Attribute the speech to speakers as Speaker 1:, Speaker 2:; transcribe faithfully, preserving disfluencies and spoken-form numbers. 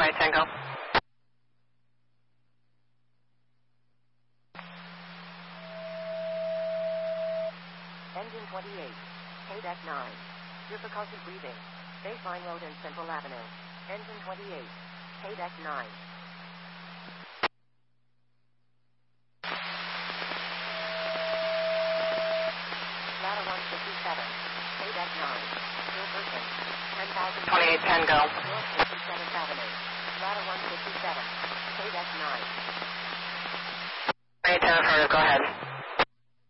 Speaker 1: Right Tango.
Speaker 2: Engine twenty-eight. K D E C nine. Difficulty breathing. Baseline Road and Central Avenue. Engine twenty-eight. K D E C nine. Ladder one fifty-seven. K D E C nine. Still person. ten thousand.
Speaker 1: twenty-eight Tango.
Speaker 2: North fifty-seventh Avenue. Ladder one fifty-seven. K D E C nine.
Speaker 1: twenty-eight Tango, go ahead.